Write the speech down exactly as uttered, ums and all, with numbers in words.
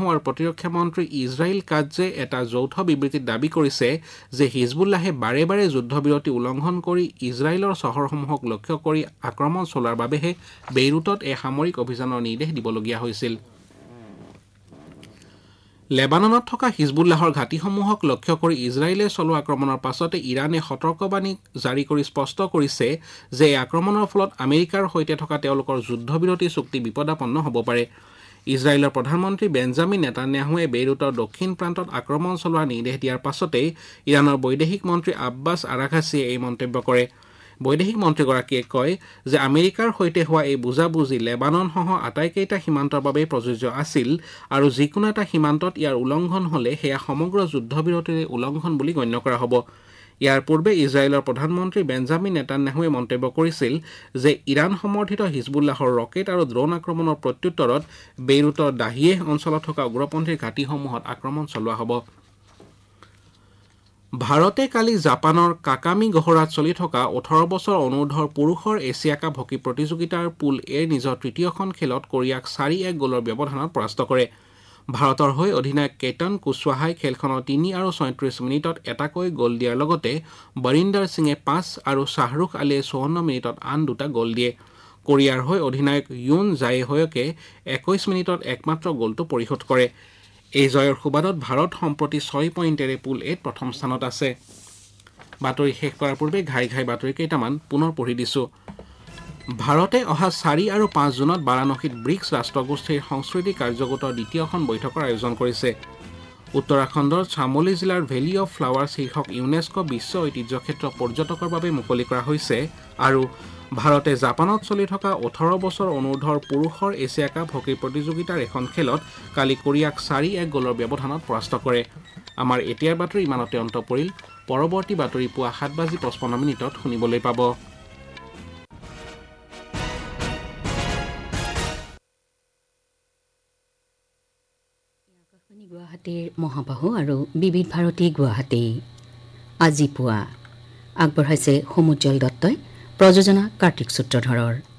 Netanyahu আৰু প্ৰতিৰক্ষা মন্ত্ৰী ইজৰাইল কাটজে এটা যৌথ বিবৃতিত দাবী কৰিছে যে হিজবুল্লাহে বাৰে বাৰে যুদ্ধবিৰতি উলংঘন কৰি ইজৰাইলৰ চহৰসমূহক লক্ষ্য কৰি আক্ৰমণ চলোৱাৰ বাবেহে বেইৰুটত এই সামৰিক অভিযানৰ নিৰ্দেশ দিবলগীয়া হৈছিল। লেবাননত থকা হিজবুল্লাহৰ ঘাটিসমূহক লক্ষ্য কৰি ইজৰাইলে চলোৱা আক্ৰমণৰ পাছতে ইৰাণে সতৰ্কবাণী জাৰি কৰি স্পষ্ট কৰিছে যে এই আক্ৰমণৰ ফলত আমেৰিকাৰ সৈতে থকা তেওঁলোকৰ যুদ্ধবিৰতি চুক্তি বিপদাপন্ন হ'ব পাৰে। ইজৰাইলৰ প্ৰধানমন্ত্ৰী বেঞ্জামিন নেতান্যাহুৱে বেইৰুটৰ দক্ষিণ প্ৰান্তত আক্ৰমণ চলোৱাৰ নিৰ্দেশ দিয়াৰ পাছতেই ইৰাণৰ বৈদেশিক মন্ত্ৰী আব্বাছ আৰাঘাচিয়ে এই মন্তব্য কৰে। বৈদেশিক মন্ত্ৰীগৰাকীয়ে কয় যে আমেৰিকাৰ সৈতে হোৱা এই বুজাবুজি লেবাননসহ আটাইকেইটা সীমান্তৰ বাবে প্ৰযোজ্য আছিল আৰু যিকোনো এটা সীমান্তত ইয়াৰ উলংঘন হ'লে সেয়া সমগ্ৰ যুদ্ধবিৰতিৰ উলংঘন বুলি গণ্য কৰা হ'ব। ইয়াৰ পূৰ্বে ইজৰাইলৰ প্ৰধানমন্ত্ৰী বেঞ্জামিন নেতান্যাহুৱে মন্তব্য কৰিছিল যে ইৰাণ সমৰ্থিত হিজবুল্লাহৰ ৰকেট আৰু ড্ৰোন আক্ৰমণৰ প্ৰত্যুত্তৰত বেইৰুটৰ দাহিয়েহ অঞ্চলত থকা উগ্ৰপন্থীৰ ঘাটিসমূহত আক্ৰমণ চলোৱা হ'ব। ভাৰতে কালি জাপানৰ কাকামি গহৰাত চলি থকা ওঠৰ বছৰ অনুৰ্ধৰ পুৰুষৰ এছিয়া কাপ হকী প্ৰতিযোগিতাৰ পুল এৰ নিজৰ তৃতীয়খন খেলত কোৰিয়াক চাৰি এক গ'লৰ ব্যৱধানত পৰাস্ত কৰে। ভাৰতৰ হৈ অধিনায়ক কেতন কুশৱাহাই খেলখনৰ তিনি আৰু ছয়ত্ৰিশ মিনিটত এটাকৈ গ'ল দিয়াৰ লগতে বৰিন্দৰ সিঙে পাঁচ আৰু শ্বাহৰুখ আলীয়ে চৌৱন্ন মিনিটত আন দুটা গ'ল দিয়ে। কোৰিয়াৰ হৈ অধিনায়ক য়ুন জায়ে হৈকে একৈশ মিনিটত একমাত্ৰ গ'লটো পৰিশোধ কৰে। এই জয়ৰ সুবাদত ভাৰত সম্প্ৰতি ছয় পইণ্টেৰে পুল এত প্ৰথম স্থানত আছে। বাতৰি শেষ কৰাৰ পূৰ্বে ঘাই ঘাই বাতৰি কেইটামান পুনৰ পঢ়ি দিছোঁ। ভাৰতে অহা চাৰি আৰু পাঁচ জুনত বাৰাণসীত ব্ৰিক্স ৰাষ্ট্ৰগোষ্ঠীৰ সংস্কৃতি কাৰ্যগোটৰ দ্বিতীয়খন বৈঠকৰ আয়োজন কৰিছে। উত্তৰাখণ্ডৰ চামোলি জিলাৰ ভেলী অৱ ফ্লাৱাৰ শীৰ্ষক ইউনেস্কো বিশ্ব ঐতিহ্য ক্ষেত্ৰ পৰ্যটকৰ বাবে মুকলি কৰা হৈছে আৰু ভাৰতে জাপানত চলি থকা ওঠৰ বছৰ অনুৰ্ধৰ পুৰুষৰ এছিয়া কাপ হকী প্ৰতিযোগিতাৰ এখন খেলত কালি কোৰিয়াক চাৰি এক গ'লৰ ব্যৱধানত পৰাস্ত কৰে। আমাৰ এতিয়াৰ বাতৰি ইমানতে অন্ত পৰিল। পৰৱৰ্তী বাতৰি পুৱা সাত বাজি পঁচপন্ন মিনিটত শুনিবলৈ পাব। গুৱাহাটীৰ মহাবাহু আৰু বিবিধ ভাৰতী গুৱাহাটী আজি পুৱা আগবঢ়াইছে সমুজ্জ্বল দত্তই, প্ৰযোজনা কাৰ্তিক সূত্ৰধৰৰ।